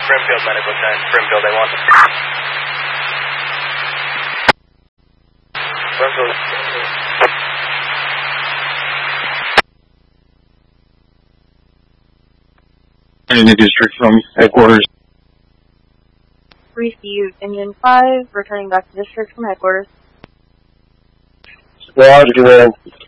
Brimfield Medical Center. Brimfield, they want Brimfield. In the district from headquarters. Received. Engine 5, returning back to district from headquarters. Roger,